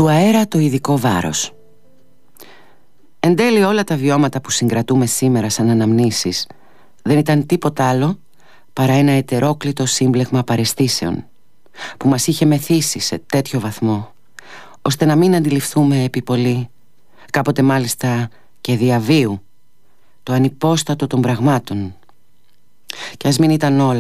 Του αέρα το ειδικό βάρος. Εν τέλει όλα τα βιώματα που συγκρατούμε σήμερα σαν αναμνήσεις δεν ήταν τίποτα άλλο παρά ένα ετερόκλητο σύμπλεγμα παραισθήσεων που μας είχε μεθύσει σε τέτοιο βαθμό ώστε να μην αντιληφθούμε επί πολύ, κάποτε μάλιστα και διαβίου, το ανυπόστατο των πραγμάτων. Κι ας μην ήταν όλα